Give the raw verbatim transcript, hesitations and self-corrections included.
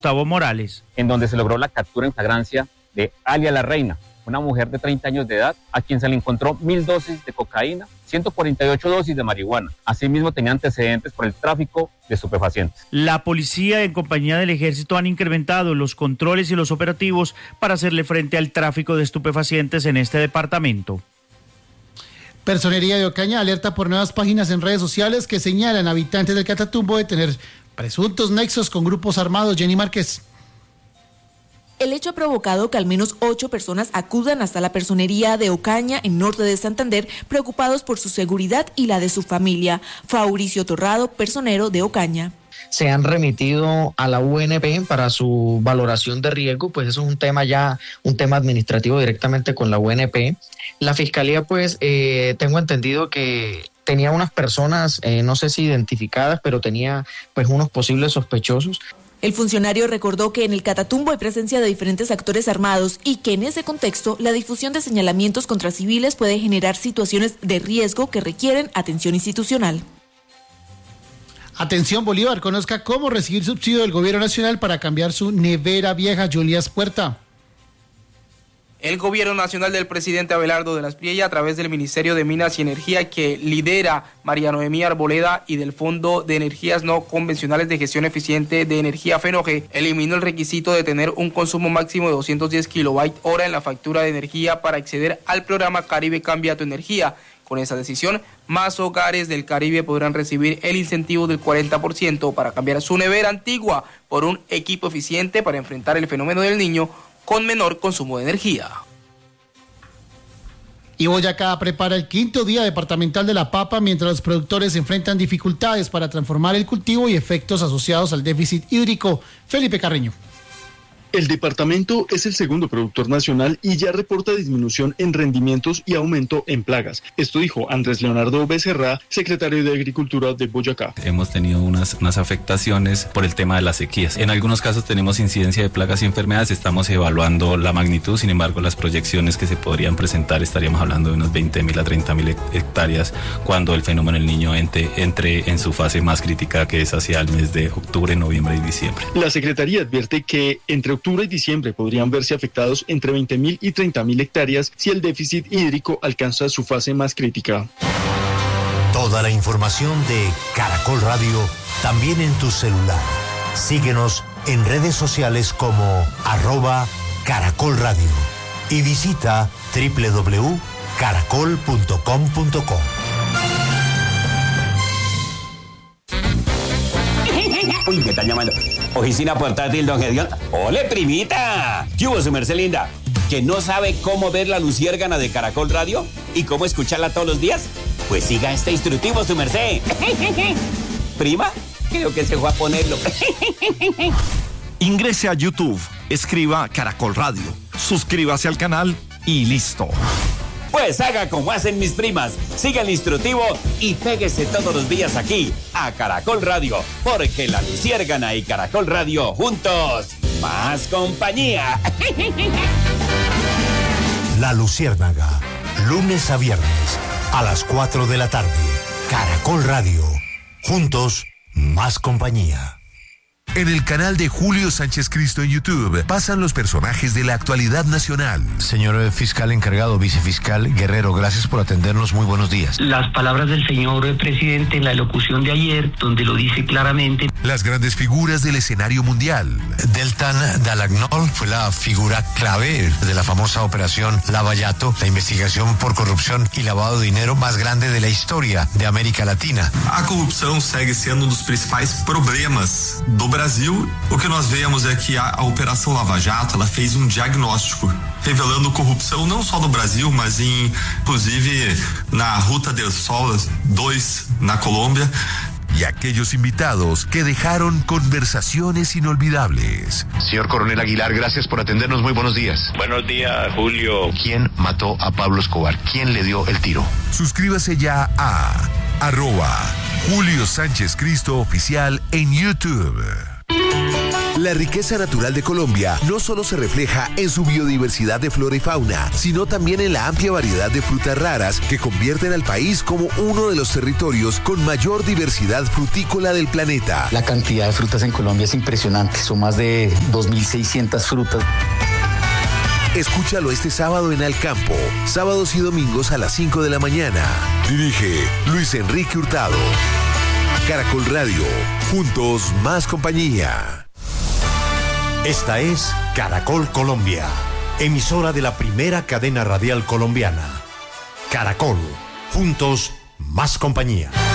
Gustavo Morales. En donde se logró la captura en flagrancia de Alia La Reina, una mujer de treinta años de edad, a quien se le encontró mil dosis de cocaína, ciento cuarenta y ocho dosis de marihuana. Asimismo, tenía antecedentes por el tráfico de estupefacientes. La policía, en compañía del ejército, han incrementado los controles y los operativos para hacerle frente al tráfico de estupefacientes en este departamento. Personería de Ocaña alerta por nuevas páginas en redes sociales que señalan a habitantes del Catatumbo de tener presuntos nexos con grupos armados. Jenny Márquez. El hecho ha provocado que al menos ocho personas acudan hasta la personería de Ocaña, en norte de Santander, preocupados por su seguridad y la de su familia. Fabricio Torrado, personero de Ocaña. Se han remitido a la U N P para su valoración de riesgo, pues eso es un tema ya, un tema administrativo directamente con la U N P. La Fiscalía, pues, eh, tengo entendido que tenía unas personas, eh, no sé si identificadas, pero tenía pues unos posibles sospechosos. El funcionario recordó que en el Catatumbo hay presencia de diferentes actores armados y que en ese contexto la difusión de señalamientos contra civiles puede generar situaciones de riesgo que requieren atención institucional. Atención Bolívar, conozca cómo recibir subsidio del gobierno nacional para cambiar su nevera vieja. Julias Puerta. El gobierno nacional del presidente Abelardo de la Espriella, a través del Ministerio de Minas y Energía que lidera María Noemí Arboleda y del Fondo de Energías No Convencionales de Gestión Eficiente de Energía FENOGE, eliminó el requisito de tener un consumo máximo de doscientos diez kilobytes hora en la factura de energía para acceder al programa Caribe Cambia tu Energía. Con esa decisión, más hogares del Caribe podrán recibir el incentivo del cuarenta por ciento para cambiar su nevera antigua por un equipo eficiente para enfrentar el fenómeno del Niño con menor consumo de energía. Y Boyacá prepara el quinto día departamental de la papa mientras los productores enfrentan dificultades para transformar el cultivo y efectos asociados al déficit hídrico. Felipe Carreño. El departamento es el segundo productor nacional y ya reporta disminución en rendimientos y aumento en plagas. Esto dijo Andrés Leonardo Becerra, secretario de Agricultura de Boyacá. Hemos tenido unas, unas afectaciones por el tema de las sequías. En algunos casos tenemos incidencia de plagas y enfermedades. Estamos evaluando la magnitud, sin embargo, las proyecciones que se podrían presentar, estaríamos hablando de unos veinte mil a treinta mil hectáreas cuando el fenómeno del Niño entre, entre en su fase más crítica, que es hacia el mes de octubre, noviembre y diciembre. La Secretaría advierte que entre octubre y diciembre podrían verse afectados entre veinte mil y treinta mil hectáreas si el déficit hídrico alcanza su fase más crítica. Toda la información de Caracol Radio también en tu celular. Síguenos en redes sociales como arroba Caracol Radio y visita doble u doble u doble u punto caracol punto com punto co. Uy, me están llamando. Oficina portátil, don Gedión. ¡Ole, primita! ¿Qué hubo, su merced linda? ¿Que no sabe cómo ver la luciérgana de Caracol Radio? ¿Y cómo escucharla todos los días? Pues siga este instructivo, su merced. ¿Prima? Creo que se fue a ponerlo. Ingrese a YouTube, escriba Caracol Radio, suscríbase al canal y listo. Pues haga como hacen mis primas, siga el instructivo y péguese todos los días aquí a Caracol Radio, porque la luciérgana y Caracol Radio juntos, más compañía. La Luciérnaga, lunes a viernes a las cuatro de la tarde. Caracol Radio, juntos, más compañía. En el canal de Julio Sánchez Cristo en YouTube pasan los personajes de la actualidad nacional. Señor fiscal encargado, vicefiscal Guerrero, gracias por atendernos. Muy buenos días. Las palabras del señor presidente en la locución de ayer, donde lo dice claramente. Las grandes figuras del escenario mundial. Deltan Dalagnol fue la figura clave de la famosa operación Lava Jato, la investigación por corrupción y lavado de dinero más grande de la historia de América Latina. A corrupção segue sendo um dos principais problemas do Brasil. Brasil, o que nós vemos é que a, a Operação Lava Jato, ela fez um diagnóstico revelando corrupção não só no Brasil, mas em, inclusive na Ruta del Sol dois na Colômbia. Y aquellos invitados que dejaron conversaciones inolvidables. Señor Coronel Aguilar, gracias por atendernos. Muy buenos días. Buenos días, Julio. ¿Quién mató a Pablo Escobar? ¿Quién le dio el tiro? Suscríbase ya a arroba Julio Sánchez Cristo Oficial en YouTube. La riqueza natural de Colombia no solo se refleja en su biodiversidad de flora y fauna, sino también en la amplia variedad de frutas raras que convierten al país como uno de los territorios con mayor diversidad frutícola del planeta. La cantidad de frutas en Colombia es impresionante, son más de dos mil seiscientas frutas. Escúchalo este sábado en Al Campo, sábados y domingos a las cinco de la mañana. Dirige Luis Enrique Hurtado. Caracol Radio, juntos más compañía. Esta es Caracol Colombia, emisora de la primera cadena radial colombiana. Caracol, juntos más compañía.